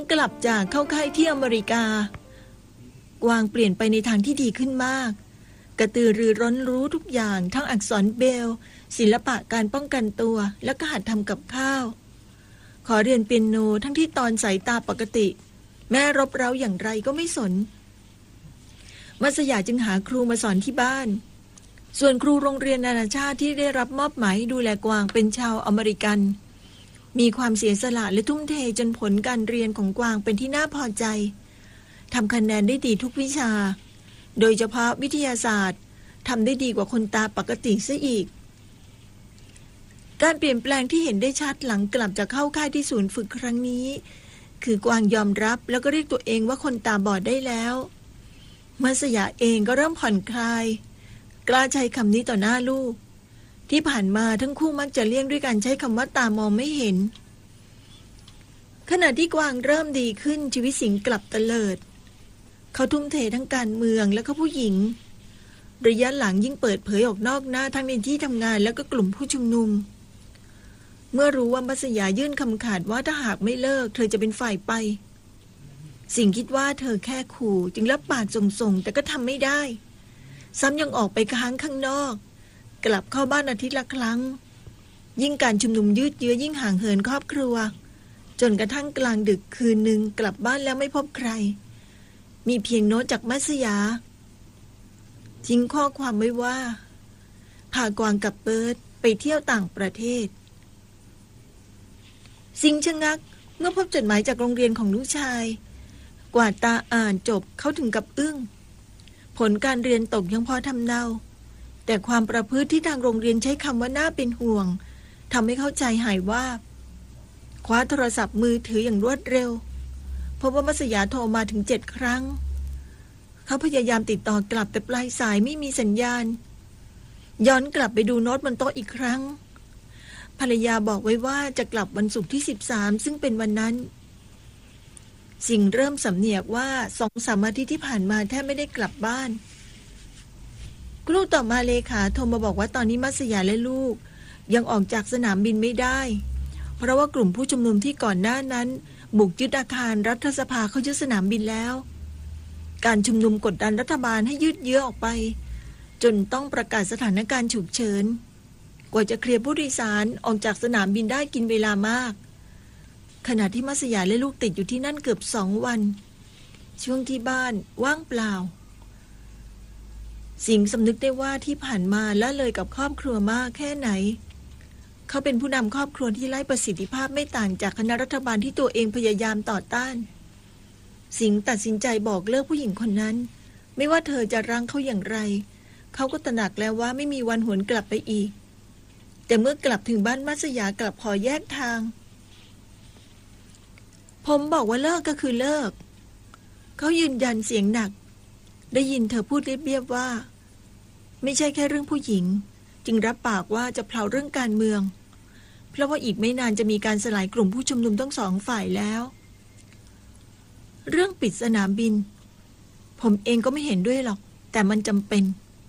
กลับจากเข้าค่ายที่อเมริกากวางเปลี่ยนไปในทางที่ดีขึ้นมากกระตือรือร้นรู้ทุกอย่างทั้งอักษรเบรลล์ศิลปะการป้องกันตัวและก็หัดทำกับข้าวขอเรียนเปียโนทั้งที่ตอนสายตาปกติแม่รบเร้าอย่างไรก็ไม่สนมัสยาจึงหาครูมาสอนที่บ้านส่วนครูโรงเรียนนานาชาติที่ได้รับมอบหมายดูแลกวางเป็นชาวอเมริกันมีความเสียสละและทุ่มเทจนผลการเรียนของกวางเป็นที่น่าพอใจทำคะแนนได้ดีทุกวิชาโดยเฉพาะวิทยาศาสตร์ทำได้ดีกว่าคนตาปกติซะอีกการเปลี่ยนแปลงที่เห็นได้ชัดหลังกลับจากเข้าค่ายที่ศูนย์ฝึกครั้งนี้คือกวางยอมรับแล้วก็เรียกตัวเองว่าคนตาบอดได้แล้วมัสยาเองก็เริ่มผ่อนคลายกล้าใช้คำนี้ต่อหน้าลูกที่ผ่านมาทั้งคู่มักจะเลี่ยงด้วยการใช้คำว่าตามองไม่เห็นขณะที่กวางเริ่มดีขึ้นชีวิตสิงกลับเตลิดเขาทุ่มเททั้งการเมืองและก็ผู้หญิงระยะหลังยิ่งเปิดเผยออกนอกหน้าทั้งในที่ทำงานแล้วก็กลุ่มผู้ชุมนุมเมื่อรู้ว่ามัสยายื่นคำขาดว่าถ้าหากไม่เลิกเธอจะเป็นฝ่ายไปสิงคิดว่าเธอแค่ขู่จึงรับปากส่งแต่ก็ทำไม่ได้ซ้ำยังออกไปค้างข้างนอกกลับเข้าบ้านอาทิตย์ละครั้งยิ่งการชุมนุมยืดเยื้อยิ่งห่างเหินครอบครัวจนกระทั่งกลางดึกคืนหนึ่งกลับบ้านแล้วไม่พบใครมีเพียงโน้ตจากมัสยาทิ้งข้อความไว้ว่าพากวางกับเบิร์ตไปเที่ยวต่างประเทศสิงชะงักเมื่อพบจดหมายจากโรงเรียนของลูกชายกว่าตาอ่านจบเขาถึงกับอึ้งผลการเรียนตกยังพอทำเนาแต่ความประพฤติที่ทางโรงเรียนใช้คำว่าน่าเป็นห่วงทำให้เข้าใจหายวาบคว้าโทรศัพท์มือถืออย่างรวดเร็วพบว่ามัสยาโทรมาถึง7 ครั้งเขาพยายามติดต่อกลับแต่ปลายสายไม่มีสัญญาณย้อนกลับไปดูโน้ตบนโต๊ะอีกครั้งภรรยาบอกไว้ว่าจะกลับวันศุกร์ที่13ซึ่งเป็นวันนั้นสิ่งเริ่มสำเนียกว่า2-3 อาทิตย์ที่ผ่านมาแทบไม่ได้กลับบ้านครู่ต่อมาเลขาโทรมาบอกว่าตอนนี้มัสยาและลูกยังออกจากสนามบินไม่ได้เพราะว่ากลุ่มผู้ชุมนุมที่ก่อนหน้านั้นบุกยึดอาคารรัฐสภาเข้ายึดสนามบินแล้วการชุมนุมกดดันรัฐบาลให้ยืดเยื้อออกไปจนต้องประกาศสถานการณ์ฉุกเฉินกว่าจะเคลียร์ผู้โดยสารออกจากสนามบินได้กินเวลามากขณะที่มัสยาและลูกติดอยู่ที่นั่นเกือบ2 วันช่วงที่บ้านว่างเปล่าสิงสำนึกได้ว่าที่ผ่านมาละเลยกับครอบครัวมากแค่ไหนเขาเป็นผู้นำครอบครัวที่ไร้ประสิทธิภาพไม่ต่างจากคณะรัฐบาลที่ตัวเองพยายามต่อต้านสิงตัดสินใจบอกเลิกผู้หญิงคนนั้นไม่ว่าเธอจะรั้งเขาอย่างไรเขาก็ตระหนักแล้วว่าไม่มีวันหวนกลับไปอีกแต่เมื่อกลับถึงบ้านมัสยากลับขอแยกทางผมบอกว่าเลิกก็คือเลิกเขายืนยันเสียงหนักได้ยินเธอพูดเรียบๆว่าไม่ใช่แค่เรื่องผู้หญิงจึงรับปากว่าจะเผาเรื่องการเมืองเพราะว่าอีกไม่นานจะมีการสลายกลุ่มผู้ชุมนุมทั้ง2 ฝ่ายแล้วเรื่องปิดสนามบินผมเองก็ไม่เห็นด้วยหรอกแต่มันจำเป็น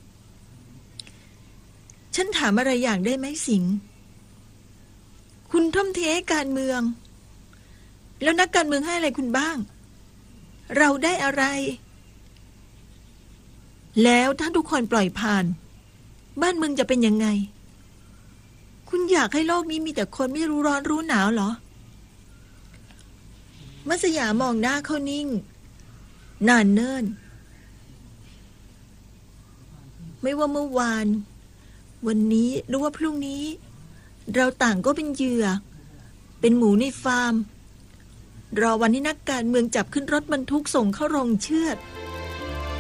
ฉันถามอะไรอย่างได้ไหมสิงห์คุณทุ่มเทให้การเมืองแล้วนักการเมืองให้อะไรคุณบ้างเราได้อะไรแล้วถ้าทุกคนปล่อยผ่านบ้านเมืองจะเป็นยังไงคุณอยากให้โลกนี้มีแต่คนไม่รู้ร้อนรู้หนาวเหรอมัสยามองหน้าเขานิ่งนานเนิ่นไม่ว่าเมื่อวานวันนี้หรือว่าพรุ่งนี้เราต่างก็เป็นเหยื่อเป็นหมูในฟาร์มรอวันที่นักการเมืองจับขึ้นรถบรรทุกส่งเข้าโรงเชือด